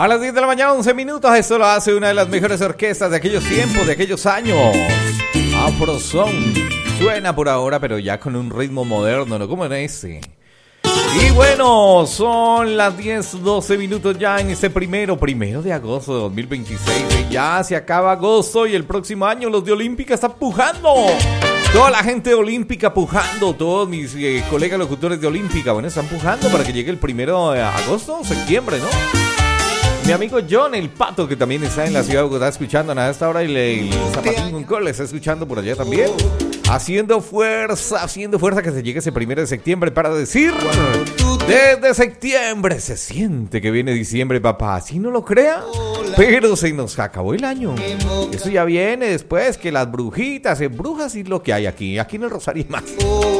A las 10 de la mañana, 11 minutos. Esto lo hace una de las mejores orquestas de aquellos tiempos, de aquellos años. Afrosound. Suena por ahora, pero ya con un ritmo moderno, ¿no? Como en ese. Y bueno, son las 10, 12 minutos ya en este primero de agosto de 2026. Y ya se acaba agosto y el próximo año los de Olímpica están pujando. Toda la gente de Olímpica pujando, todos mis colegas locutores de Olímpica, bueno, están pujando para que llegue el 1 de agosto, septiembre, ¿no? Mi amigo John, el Pato, que también está en la ciudad de Bogotá escuchando a esta hora, y el Zapatín con Cole está escuchando por allá también. Haciendo fuerza que se llegue ese 1 de septiembre para decir: desde septiembre se siente que viene diciembre, papá. Así no lo crea, pero se nos acabó el año. Eso ya viene después, que las brujitas, brujas y lo que hay aquí en el Rosario y más.